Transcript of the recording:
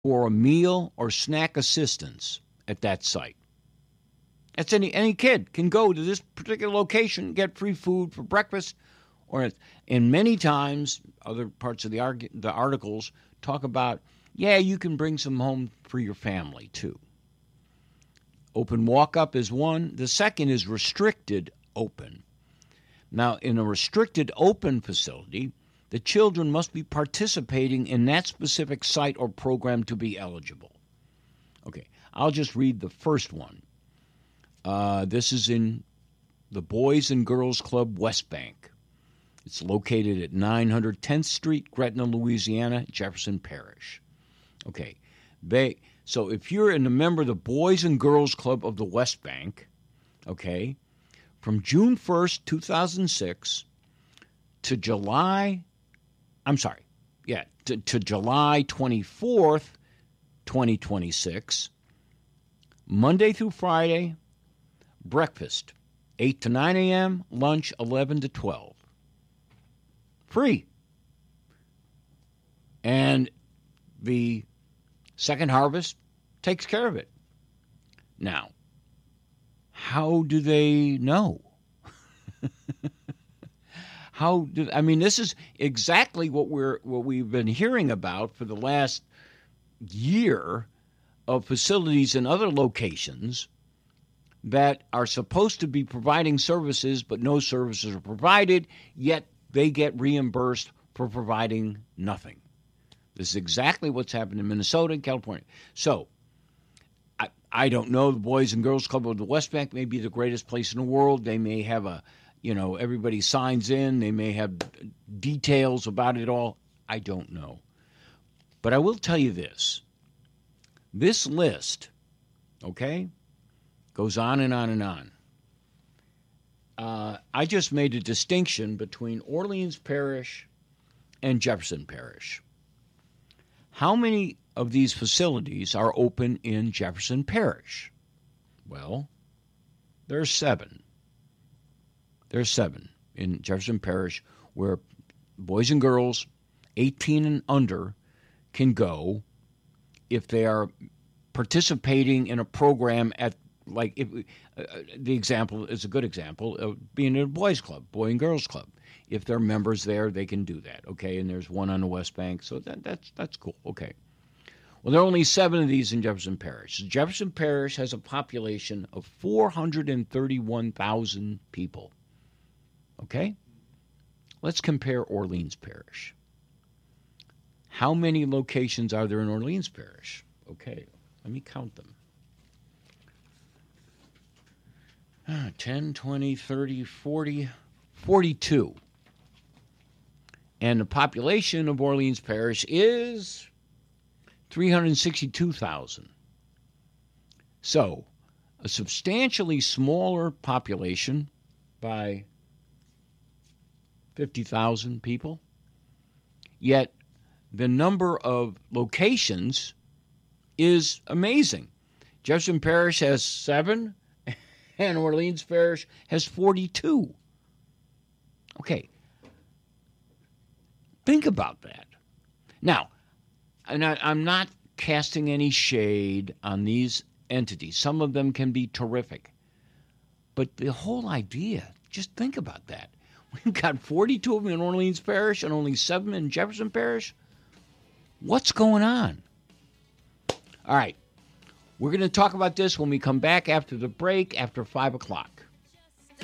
for a meal or snack assistance at that site. That's any kid can go to this particular location, get free food for breakfast, and many times other parts of the articles talk about, yeah, you can bring some home for your family too. Open walk-up is one. The second is restricted open. Now, in a restricted open facility, the children must be participating in that specific site or program to be eligible. Okay, I'll just read the first one. This is in the Boys and Girls Club West Bank. It's located at 900 10th Street, Gretna, Louisiana, Jefferson Parish. Okay, so if you're a member of the Boys and Girls Club of the West Bank, okay, from June 1st, 2006 to July 24th, 2026, Monday through Friday, breakfast, 8 to 9 a.m., lunch, 11 to 12. Free. And the Second Harvest takes care of it. Now, how do they know? This is exactly what we've been hearing about for the last year of facilities in other locations that are supposed to be providing services, but no services are provided, yet they get reimbursed for providing nothing. This is exactly what's happened in Minnesota and California. So, I don't know. The Boys and Girls Club of the West Bank may be the greatest place in the world. They may have everybody signs in. They may have details about it all. I don't know. But I will tell you this. This list, okay, goes on and on and on. I just made a distinction between Orleans Parish and Jefferson Parish. How many of these facilities are open in Jefferson Parish? Well, there's 7. There's 7 in Jefferson Parish where boys and girls 18 and under can go if they are participating in a program at, like, the example is a good example of being in a boys club, boy and girls club. If they're members there, they can do that, okay? And there's one on the West Bank, so that's cool, okay. Well, there are only 7 of these in Jefferson Parish. Jefferson Parish has a population of 431,000 people, okay? Let's compare Orleans Parish. How many locations are there in Orleans Parish? Okay, let me count them. 10, 20, 30, 40, 42. And the population of Orleans Parish is 362,000. So, a substantially smaller population by 50,000 people, yet the number of locations is amazing. Jefferson Parish has 7, and Orleans Parish has 42. Okay. Think about that. Now, I'm not casting any shade on these entities. Some of them can be terrific. But the whole idea, just think about that. We've got 42 of them in Orleans Parish and only 7 in Jefferson Parish. What's going on? All right. We're going to talk about this when we come back after the break, after 5 o'clock.